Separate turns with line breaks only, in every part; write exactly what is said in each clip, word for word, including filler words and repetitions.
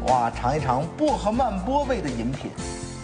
哇，尝一尝薄荷曼波味的饮品。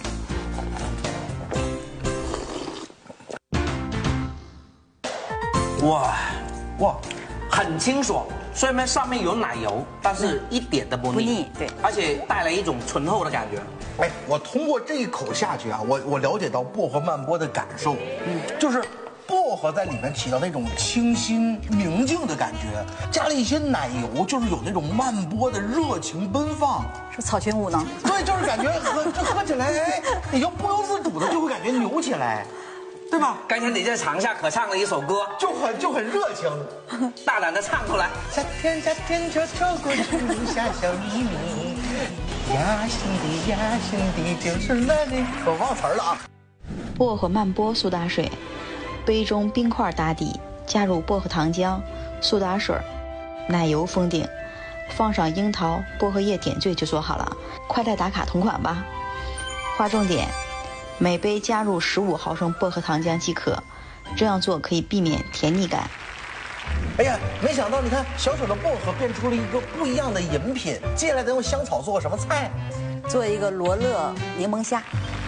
哇，
哇，
很清爽，虽然上面有奶油，但是一点都不腻，
不腻对，
而且带来一种醇厚的感觉。
哎，我通过这一口下去啊，我我了解到薄荷曼波的感受，嗯，就是薄荷在里面起到那种清新明净的感觉，加了一些奶油，就是有那种曼波的热情奔放。
是草裙舞呢？
对，就是感觉喝这喝起来，哎，你就不由自主的就会感觉扭起来，对吧？
刚才你在场下可唱了一首歌，
就很就很热情，
大胆的唱出来。
夏天夏天悄悄过去，留下小秘密。呀心底呀心底就是那里。我忘词儿了啊。
薄荷曼波苏打水，杯中冰块打底，加入薄荷糖浆、苏打水、奶油封顶，放上樱桃、薄荷叶点缀就做好了。快来打卡同款吧！划重点：每杯加入十五毫升薄荷糖浆即可，这样做可以避免甜腻感。
哎呀，没想到你看小小的薄荷变出了一个不一样的饮品。接下来咱用香草做个什么菜？
做一个罗勒柠檬虾。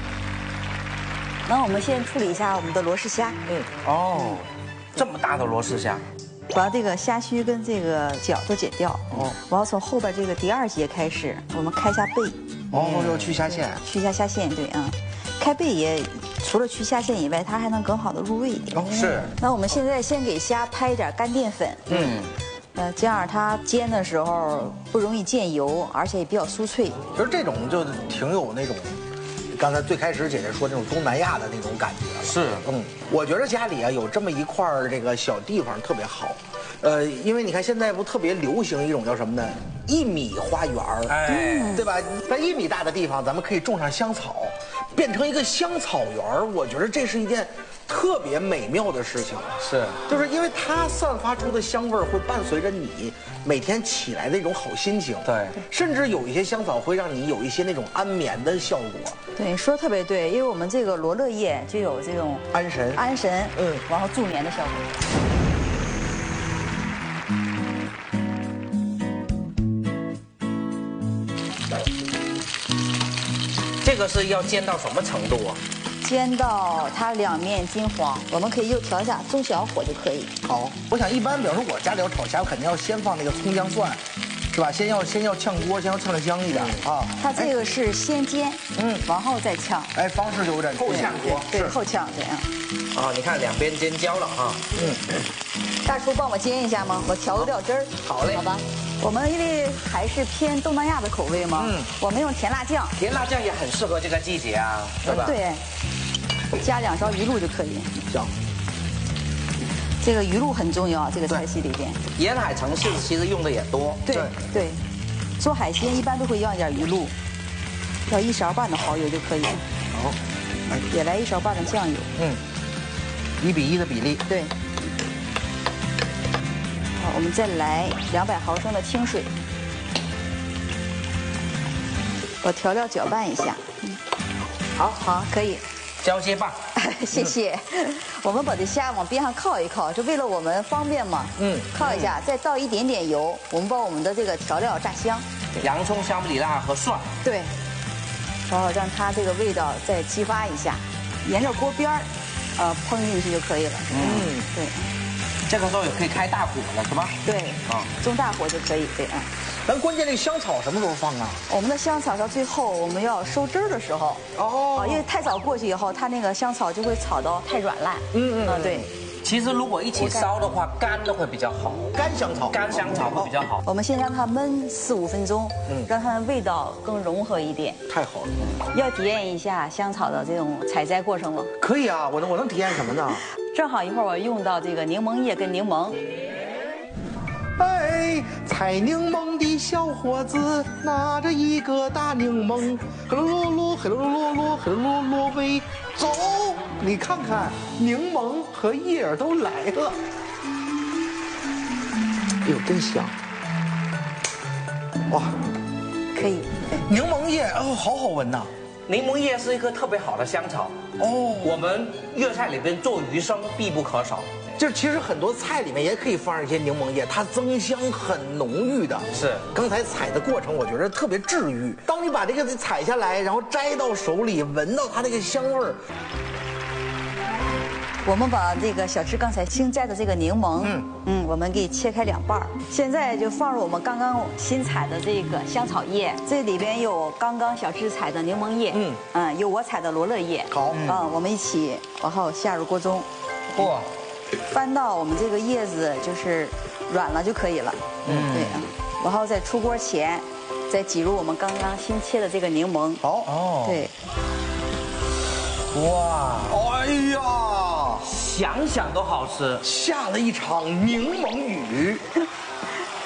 那我们先处理一下我们的罗氏虾，
嗯，
哦，这么大的罗氏虾，
把这个虾须跟这个角都剪掉。
哦，
我要从后边这个第二节开始，我们开一下背。
哦，要去虾线，
去一下虾线，对啊。开背也除了去虾线以外，它还能更好的入味一点。
哦
是。
那我们现在先给虾拍一点干淀粉，
嗯，
呃，这样它煎的时候不容易溅油，而且也比较酥脆。
其实这种就挺有那种，刚才最开始姐姐说那种东南亚的那种感觉了。
是，
嗯，我觉得家里啊有这么一块儿这个小地方特别好，呃，因为你看现在不特别流行一种叫什么呢？一米花园儿，
哎，
对吧？在一米大的地方，咱们可以种上香草，变成一个香草园儿。我觉得这是一件特别美妙的事情。
是，
就是因为它散发出的香味儿会伴随着你每天起来的一种好心情。
对，
甚至有一些香草会让你有一些那种安眠的效果。
对，说得特别对，因为我们这个罗勒叶就有这种
安神，
安神，
嗯，
然后助眠的效果。
这个是要煎到什么程度啊？
煎到它两面金黄，我们可以又调一下中小火就可以。
好，我想一般，比方说我家里要炒虾，我肯定要先放那个葱姜蒜，是吧？先要先要炝锅，先要炝的香一点啊。
它这个是先煎，嗯，然后再炝。
哎，方式就有点
后炝锅，
对，后炝这样。
啊，你看两边煎焦了啊。
嗯，
大厨帮我煎一下吗？我调个料汁儿。
好嘞，
好吧。我们因为还是偏东南亚的口味嘛，嗯，我们用甜辣酱。
甜辣酱也很适合这个季节啊，对吧？
对，加两勺鱼露就可以。
行。
这个鱼露很重要，这个菜系里边。
沿海城市其实用的也多。
对对，做海鲜一般都会要一点鱼露，要一勺半的蚝油就可以。
好，
也来一勺半的酱油。
嗯，一比一的比例。
对。好，我们再来两百毫升的清水，把调料搅拌一下。嗯，好，好，可以。
交接棒。
谢谢。我们把这虾往边上靠一靠，是为了我们方便嘛。嗯。靠一下，再倒一点点油，我们把我们的这个调料炸香。
洋葱、香米辣和蒜。
对。然后让它这个味道再激发一下，沿着锅边儿，呃，烹进去就可以了。嗯，对。
这个时候也可以开大火了，是吧？
对，啊，中大火就可以，对啊。
咱关键这个香草什么时候放啊？
我们的香草到最后我们要收汁儿的时候，哦，因为太早过去以后，它那个香草就会炒到太软烂。嗯嗯啊，对。
其实如果一起烧的话，干的会比较好，
干香草，
干香草会比较好。
我们先让它焖四五分钟，嗯，让它的味道更融合一点。
太好了。
要体验一下香草的这种采摘过程吗？
可以啊，我能我能体验什么呢？
正好一会儿我用到这个柠檬叶跟柠檬。
哎，采柠檬的小伙子拿着一个大柠檬，嘿噜噜噜，嘿噜噜噜，嘿噜噜噜喂，走！你看看，柠檬和叶儿都来了。哎呦，真香！哇，
可以。
柠檬叶哦，好好闻呐。
柠檬叶是一个特别好的香草哦，我们粤菜里边做鱼生必不可少。
就是其实很多菜里面也可以放上一些柠檬叶，它增香很浓郁的。
是，
刚才采的过程，我觉得特别治愈。当你把这个采下来，然后摘到手里，闻到它那个香味儿。
我们把这个小芝刚才新摘的这个柠檬，
嗯
嗯，我们给切开两半儿。现在就放入我们刚刚新采的这个香草叶，这里边有刚刚小芝采的柠檬叶，
嗯
嗯，有我采的罗勒叶。
好
嗯，我们一起然后下入锅中，
哇，
翻到我们这个叶子就是软了就可以了。嗯，对啊，然后在出锅前，再挤入我们刚刚新切的这个柠檬。
好哦，
对，
哇，
哎呀，
想想都好吃。
下了一场柠檬雨。